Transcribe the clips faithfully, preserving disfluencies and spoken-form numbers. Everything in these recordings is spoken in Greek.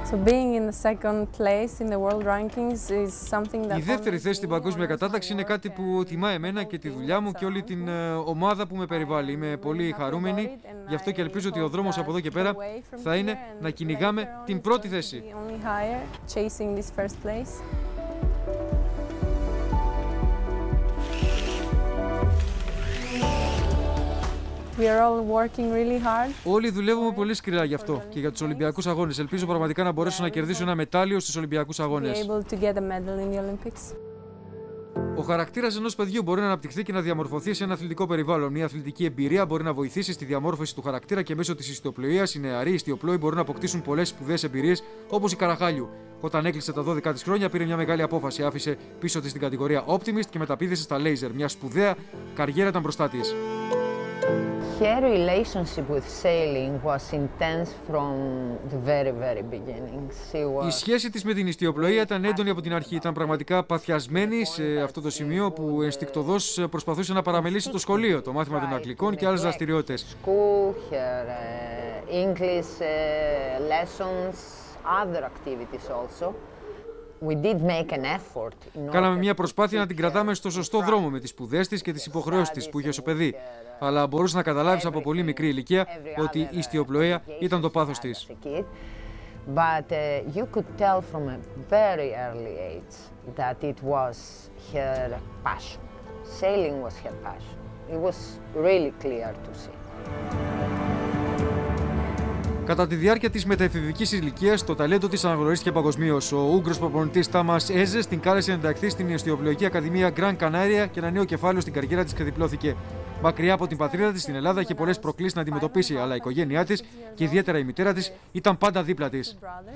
Η δεύτερη θέση στην παγκόσμια κατάταξη είναι κάτι που τιμά εμένα και τη δουλειά μου και όλη την ομάδα που με περιβάλλει. Είμαι πολύ χαρούμενη, γι' αυτό και ελπίζω ότι ο δρόμος από εδώ και πέρα θα είναι να κυνηγάμε την πρώτη θέση. We are all working really hard. Όλοι δουλεύουμε πολύ σκληρά γι' αυτό και για τους Ολυμπιακούς Αγώνες. Ελπίζω πραγματικά να μπορέσω να κερδίσω ένα μετάλλιο στους Ολυμπιακούς Αγώνες. Ο χαρακτήρας ενός παιδιού μπορεί να αναπτυχθεί και να διαμορφωθεί σε ένα αθλητικό περιβάλλον. Μια αθλητική εμπειρία μπορεί να βοηθήσει στη διαμόρφωση του χαρακτήρα και μέσω της ιστιοπλοείας οι νεαροί ιστιοπλόοι μπορούν να αποκτήσουν πολλές σπουδαίες εμπειρίες, όπως η Καραχάλιου. Όταν έκλεισε τα δώδεκα της χρόνια, πήρε μια μεγάλη απόφαση. Άφησε πίσω της την κατηγορία Optimist και μεταπήδησε στα Laser. Μια σπουδαία καριέρα ήταν μπροστά της. Her relationship with sailing was intense from the very, very beginning. She was... Η σχέση της με την ιστιοπλοεία ήταν έντονη από την αρχή. Ήταν πραγματικά παθιασμένη σε αυτό το σημείο που ενστικτωδώς προσπαθούσε να παραμελήσει το σχολείο, το μάθημα των Αγγλικών και άλλες δραστηριότητες. School, her uh, English uh, lessons, other activities also. We did make an effort. Κάναμε μια προσπάθεια να την κρατάμε στο σωστό δρόμο με τις σπουδές της και τις υποχρεώσεις της που είχε ως παιδί. Αλλά μπορούσε να καταλάβεις από πολύ μικρή ηλικία ότι η ιστιοπλοεία ήταν το πάθος της. But uh, you could tell from a very early age that it was her passion. Sailing was her passion. It was really clear to see. Κατά τη διάρκεια της μεταεφηβικής ηλικίας, το ταλέντο της αναγνωρίστηκε παγκοσμίως. Ο Ούγγρος προπονητής Τάμας Έζες την κάλεσε να ενταχθεί στην ιστιοπλοϊκή ακαδημία Gran Canaria και ένα νέο κεφάλαιο στην καριέρα της ξεδιπλώθηκε. Μακριά από την πατρίδα της στην Ελλάδα, είχε πολλές προκλήσεις να αντιμετωπίσει, αλλά η οικογένειά της και ιδιαίτερα η μητέρα της ήταν πάντα δίπλα της.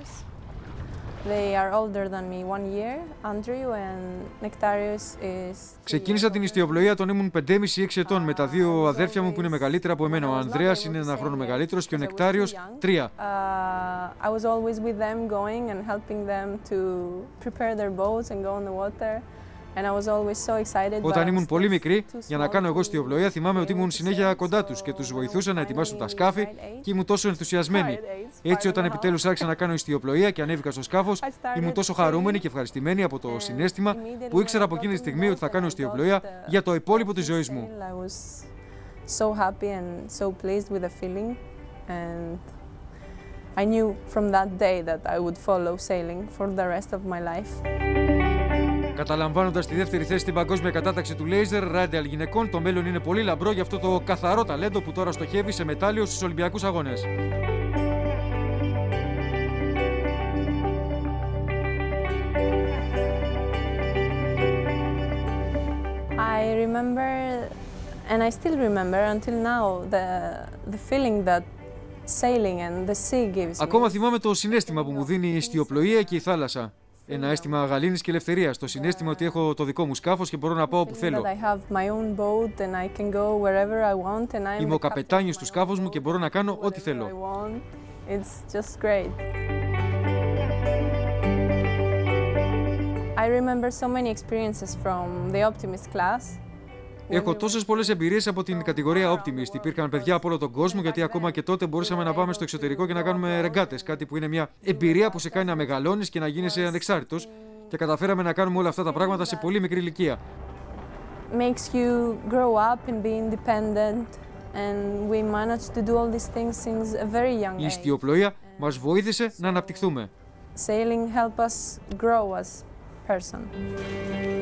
Ξεκίνησα την ιστιοπλοεία όταν ήμουν πεντέμισι έξι ετών με τα δύο αδέρφια μου που είναι μεγαλύτερα από εμένα. Ο Ανδρέας είναι ένα χρόνο μεγαλύτερος και ο Νεκτάριος τρία. Όταν ήμουν πολύ μικρή, για να κάνω εγώ ιστιοπλοεία, θυμάμαι ότι ήμουν συνέχεια κοντά τους και τους βοηθούσα να ετοιμάσουν τα σκάφη και ήμουν τόσο ενθουσιασμένη. Έτσι, όταν επιτέλους άρχισα να κάνω ιστιοπλοεία και ανέβηκα στο σκάφος, ήμουν τόσο χαρούμενη και ευχαριστημένη από το συναίσθημα που ήξερα από εκείνη τη στιγμή ότι θα κάνω ιστιοπλοεία για το υπόλοιπο της ζωής μου. I knew from that day that I would follow sailing for the rest of my life. Καταλαμβάνοντας τη δεύτερη θέση στην παγκόσμια κατάταξη του Laser Radial γυναικών, το μέλλον είναι πολύ λαμπρό για αυτό το καθαρό ταλέντο που τώρα στοχεύει σε μετάλλιο στους Ολυμπιακούς Αγώνες. I remember, and I still remember until now, the the feeling that sailing and the sea gives me. Ακόμα θυμάμαι το συναίσθημα που μου δίνει η ιστιοπλοεία και η θάλασσα. Ένα αίσθημα γαλήνης και ελευθερίας. Το συναίσθημα ότι έχω το δικό μου σκάφος και μπορώ να πάω όπου θέλω. Είμαι ο καπετάνιος του σκάφους μου και μπορώ να κάνω ό,τι θέλω. Έχω τόσες πολλές εμπειρίες από την κατηγορία Optimist. Υπήρχαν παιδιά από όλο τον κόσμο, γιατί ακόμα και τότε μπορούσαμε να πάμε στο εξωτερικό και να κάνουμε ρεγκάτες. Κάτι που είναι μια εμπειρία που σε κάνει να μεγαλώνεις και να γίνεσαι ανεξάρτητος. Και καταφέραμε να κάνουμε όλα αυτά τα πράγματα σε πολύ μικρή ηλικία. Makes you grow up and be independent, and we managed to do all these things since a very young age. Η ιστιοπλοεία μας βοήθησε να αναπτυχθούμε. Sailing helped us grow as person.